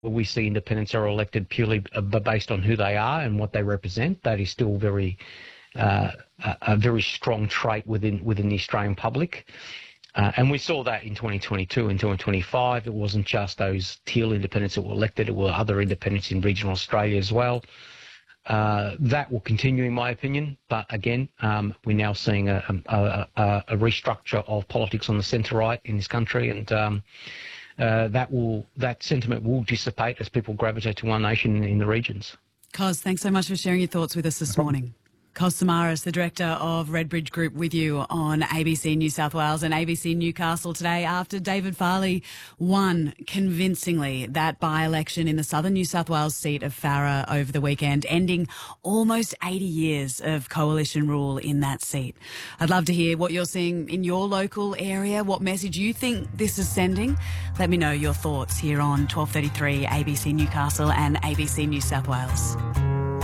where we see independents are elected purely based on who they are and what they represent. That is still a very strong trait within the Australian public. And we saw that in 2022 and 2025. It wasn't just those Teal independents that were elected, it were other independents in regional Australia as well. That will continue, in my opinion. But again, we're now seeing a restructure of politics on the centre-right in this country, and that sentiment will dissipate as people gravitate to One Nation in the regions. Cos, thanks so much for sharing your thoughts with us this morning. Cos Samaras, the director of Redbridge Group, with you on ABC New South Wales and ABC Newcastle today after David Farley won convincingly that by-election in the southern New South Wales seat of Farrer over the weekend, ending almost 80 years of coalition rule in that seat. I'd love to hear what you're seeing in your local area, what message you think this is sending. Let me know your thoughts here on 12:33 ABC Newcastle and ABC New South Wales.